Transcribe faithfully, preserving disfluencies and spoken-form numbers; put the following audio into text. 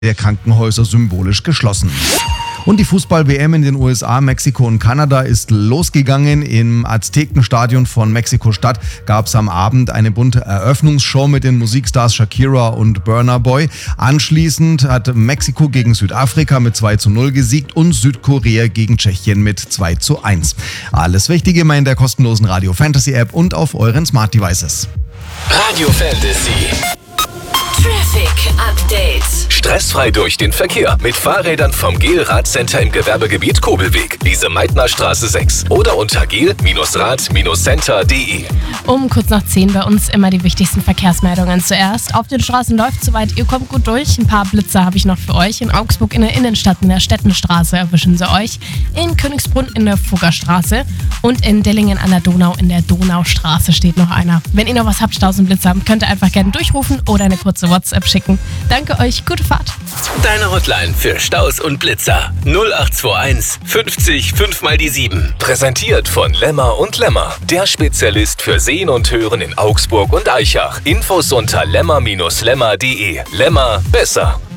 der Krankenhäuser symbolisch geschlossen. Und die Fußball-W M in den U S A, Mexiko und Kanada ist losgegangen. Im Aztekenstadion von Mexiko-Stadt gab es am Abend eine bunte Eröffnungsshow mit den Musikstars Shakira und Burna Boy. Anschließend hat Mexiko gegen Südafrika mit zwei zu null gesiegt und Südkorea gegen Tschechien mit zwei zu eins. Alles Wichtige immer in der kostenlosen Radio Fantasy App und auf euren Smart Devices. Radio Fantasy. Traffic Update. Stressfrei durch den Verkehr mit Fahrrädern vom Gel Radcenter im Gewerbegebiet Kobelweg, Lise-Meitner Straße sechs oder unter gel Rad Center punkt de. Um kurz nach zehn bei uns immer die wichtigsten Verkehrsmeldungen zuerst. Auf den Straßen läuft soweit, ihr kommt gut durch. Ein paar Blitzer habe ich noch für euch. In Augsburg in der Innenstadt in der Stettenstraße erwischen sie euch. In Königsbrunn in der Fuggerstraße und in Dillingen an der Donau in der Donaustraße steht noch einer. Wenn ihr noch was habt, Staus und Blitzer, könnt ihr einfach gerne durchrufen oder eine kurze WhatsApp schicken. Danke euch, gute Fahrt. Deine Hotline für Staus und Blitzer null acht zwei eins fünfzig fünf mal die sieben. Präsentiert von Lemmer und Lemmer, der Spezialist für Sehen und Hören in Augsburg und Aichach. Infos unter lemmer Bindestrich lemmer punkt de. Lemmer, besser.